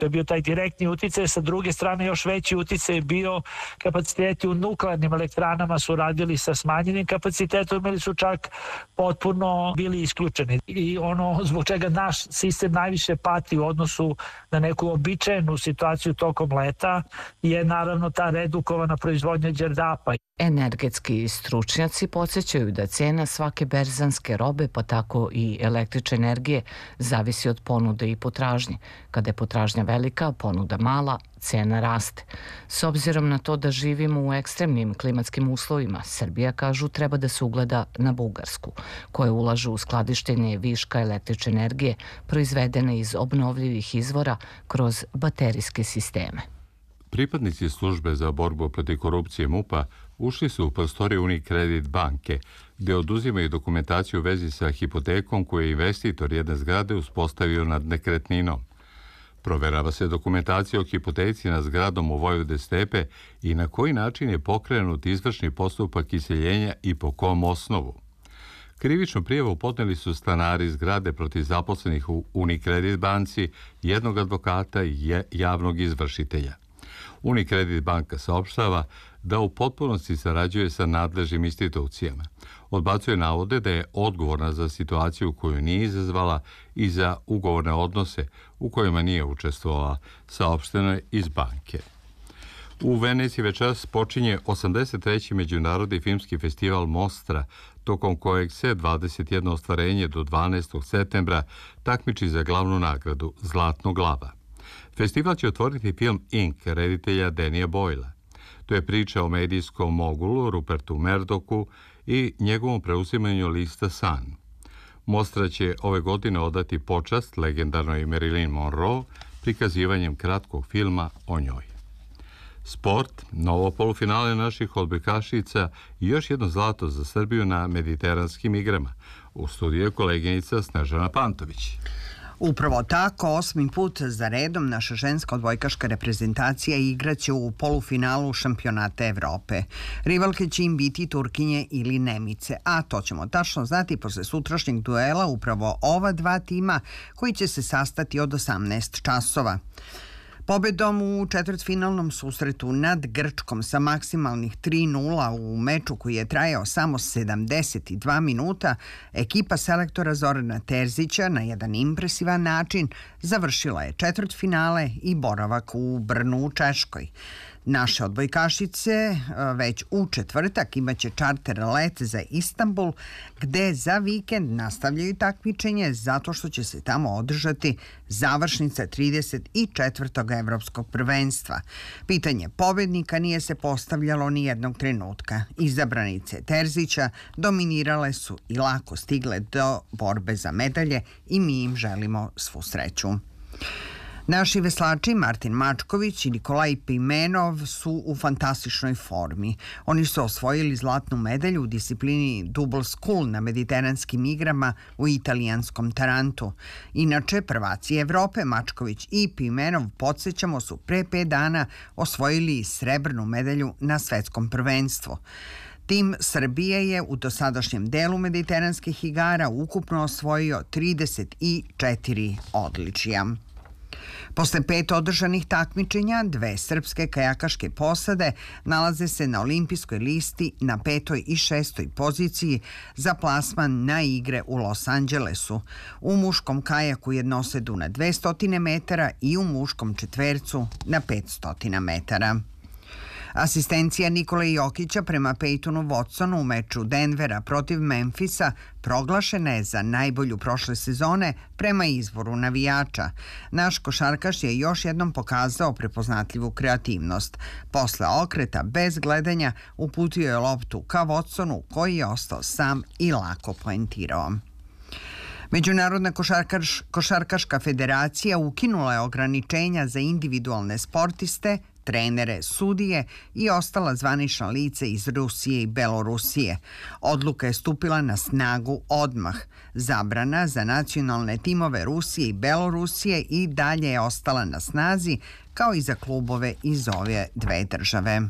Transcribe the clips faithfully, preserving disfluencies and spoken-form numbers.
To je bio taj direktni uticaj. Sa druge strane, još veći uticaj je bio kapaciteti u nuklearnim elektranama su radili sa smanjenim kapacitetom ili su čak potpuno bili isključeni. I ono zbog čega naš sistem najviše pati u odnosu na neku običajnu situaciju tokom leta je naravno ta redukovana proizvodnja đerdapa. Energetski stručnjaci podsjećaju da cena svake berzanske robe, pa tako i električne energije, zavisi od ponude i potražnje. Kada je potražnja velika, ponuda mala, cena raste. S obzirom na to da živimo u ekstremnim klimatskim uslovima, Srbija, kažu, treba da se ugleda na Bugarsku, koja ulaže u skladištenje viška električne energije proizvedene iz obnovljivih izvora kroz baterijske sisteme. Pripadnici službe za borbu protiv korupcije MUP-a ušli su u prostorije Unicredit banke, gde oduzimaju dokumentaciju u vezi sa hipotekom koju je investitor jedne zgrade uspostavio nad nekretninom. Proverava se dokumentacija o hipoteci nad zgradom u Vojvode Stepe i na koji način je pokrenut izvršni postupak iseljenja i po kom osnovu. Krivičnu prijavu podneli su stanari zgrade protiv zaposlenih u Unicredit banci, jednog advokata i javnog izvršitelja. Unicredit banka saopštava da u potpunosti sarađuje sa nadležnim institucijama. Odbacuje navode da je odgovorna za situaciju koju nije izazvala i za ugovorne odnose u kojima nije učestvovala, saopšteno je iz banke. U Veneciji večeras počinje osamdeset treći Međunarodni filmski festival Mostra, tokom kojeg se dvadeset jedno ostvarenje do dvanaestog septembra takmiči za glavnu nagradu Zlatnog lava. Festival će otvoriti film Ink reditelja Danija Boylea. To je priča o medijskom mogulu Rupertu Murdochu i njegovom preuzimanju lista Sun. Mostra će ove godine odati počast legendarnoj Marilyn Monroe prikazivanjem kratkog filma o njoj. Sport, novo polufinale naših odbojkašica i još jedno zlato za Srbiju na mediteranskim igrama. U studiju je koleginica Snežana Pantović. Upravo tako, osmi put za redom naša ženska odbojkaška reprezentacija igraće u polufinalu šampionata Evrope. Rivalke će im biti Turkinje ili Nemice, a to ćemo tačno znati posle sutrašnjeg duela upravo ova dva tima koji će se sastati od osamnaest časova. Pobedom u četvrtfinalnom susretu nad Grčkom sa maksimalnih tri nula u meču koji je trajao samo sedamdeset dva minuta, ekipa selektora Zorana Terzića na jedan impresivan način završila je četvrtfinale i boravak u Brnu u Češkoj. Naše odbojkašice već u četvrtak imaće čarter let za Istanbul, gde za vikend nastavljaju takmičenje zato što će se tamo održati završnica trideset četvrtog evropskog prvenstva. Pitanje pobednika nije se postavljalo ni jednog trenutka. Izabranice Terzića dominirale su i lako stigle do borbe za medalje i mi im želimo svu sreću. Naši veslači Martin Mačković i Nikolaj Pimenov su u fantastičnoj formi. Oni su osvojili zlatnu medalju u disciplini Double Scull na mediteranskim igrama u italijanskom Tarantu. Inače, prvaci Evrope Mačković i Pimenov, podsjećamo, su pre pet dana osvojili srebrnu medalju na svetskom prvenstvu. Tim Srbije je u dosadašnjem delu mediteranskih igara ukupno osvojio trideset četiri odličija. Posle pet održanih takmičenja, dve srpske kajakaške posade nalaze se na olimpijskoj listi na petoj i šestoj poziciji za plasman na igre u Los Angelesu, u muškom kajaku jednosedu na dvesta metara i u muškom četvercu na petsto metara. Asistencija Nikole Jokića prema Peytonu Watsonu u meču Denvera protiv Memfisa proglašena je za najbolju prošle sezone prema izboru navijača. Naš košarkaš je još jednom pokazao prepoznatljivu kreativnost. Posle okreta bez gledanja uputio je loptu ka Watsonu koji je ostao sam i lako poentirao. Međunarodna košarkaš, košarkaška federacija ukinula je ograničenja za individualne sportiste, trenere, sudije i ostala zvanična lica iz Rusije i Belorusije. Odluka je stupila na snagu odmah. Zabrana za nacionalne timove Rusije i Belorusije i dalje je ostala na snazi, kao i za klubove iz ove dve države.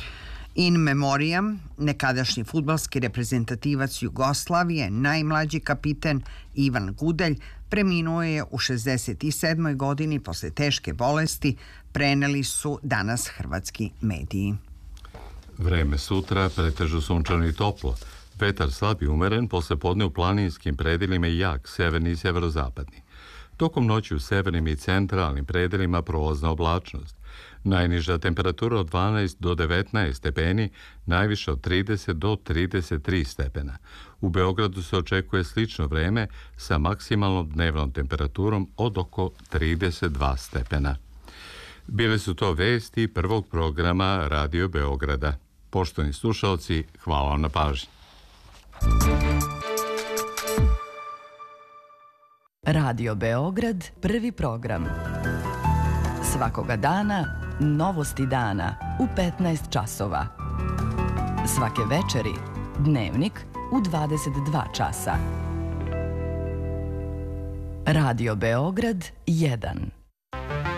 In memoriam, nekadašnji fudbalski reprezentativac Jugoslavije, najmlađi kapiten Ivan Gudelj, Preminuo je u šezdeset sedmoj godini posle teške bolesti, preneli su danas hrvatski mediji. Vreme sutra pretežno sunčano i toplo. Vetar slab i umeren, posle podne u planinskim predelima i jak, severni i severozapadni. Tokom noći u severnim i centralnim predelima prolazna oblačnost. Najniža temperatura od dvanaest do devetnaest stepeni, najviša od trideset do trideset tri stepena. U Beogradu se očekuje slično vreme sa maksimalnom dnevnom temperaturom od oko trideset dva stepena. Bile su to vesti prvog programa Radio Beograda. Poštovani slušalci, hvala vam na pažnji. Radio Beograd, prvi program. Svakoga dana, novosti dana u petnaest časova. Svake večeri, dnevnik u dvadeset dva časa. Radio Beograd jedan.